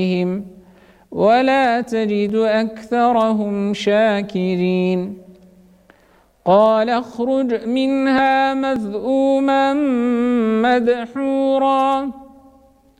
ولا تجد أكثرهم شاكرين قال اخرج منها مذءوما مدحورا